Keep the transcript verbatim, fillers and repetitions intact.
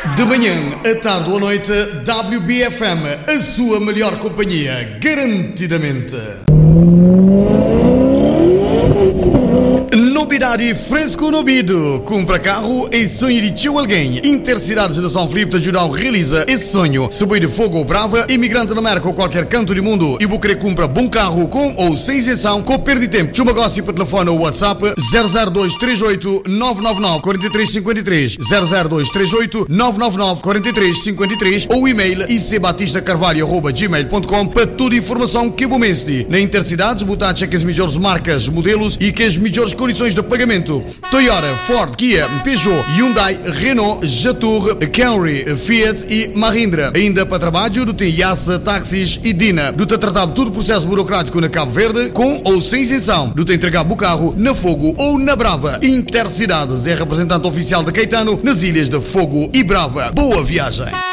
De manhã, à tarde ou à noite, W B F M, a sua melhor companhia, garantidamente. Novidade fresco no ouvido. Compra carro e sonho de tio alguém. Intercidades de São Filipe de Jurão realiza esse sonho. Se boi de fogo ou brava, imigrante na América ou qualquer canto do mundo e você compra bom carro com ou sem isenção, com perda de tempo. Chama negócio para telefone ou WhatsApp zero zero dois três oito nove nove nove quatro três cinco três zero zero dois três oito nove nove nove quatro três cinco três ou e-mail icbatistacarvalho arroba gmail ponto com para toda a informação que bom mestre. Na Intercidades, botar cheque as melhores marcas, modelos e que as melhores condições de pagamento. Toyota, Ford, Kia, Peugeot, Hyundai, Renault, Jatour, Camry, Fiat e Mahindra. Ainda para trabalho, do tem Yassa, táxis e Dina. Do tem tratado todo o processo burocrático na Cabo Verde, com ou sem isenção. Do tem entregar o carro na Fogo ou na Brava. Intercidades é representante oficial de Caetano nas ilhas de Fogo e Brava. Boa viagem!